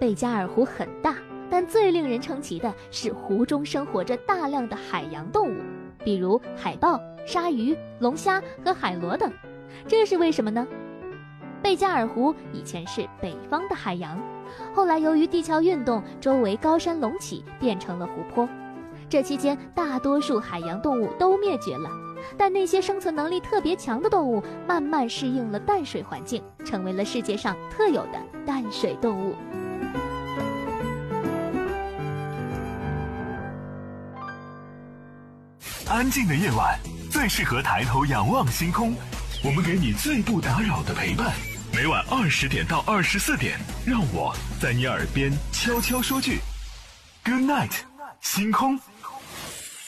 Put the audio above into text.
贝加尔湖很大，但最令人称奇的是湖中生活着大量的海洋动物，比如海豹、鲨鱼、龙虾和海螺等。这是为什么呢？贝加尔湖以前是北方的海洋，后来由于地壳运动，周围高山隆起，变成了湖泊。这期间，大多数海洋动物都灭绝了，但那些生存能力特别强的动物慢慢适应了淡水环境，成为了世界上特有的淡水动物。 安静的夜晚最适合抬头仰望星空，我们给你最不打扰的陪伴。每晚20点到24点，让我在你耳边悄悄说句 Good night， 星空。